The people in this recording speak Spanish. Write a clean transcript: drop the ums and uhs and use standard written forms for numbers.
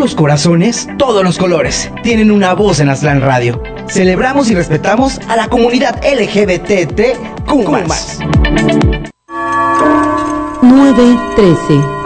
los corazones, todos los colores tienen una voz en Aztlán Radio. Celebramos y respetamos a la comunidad LGBTQ+. 913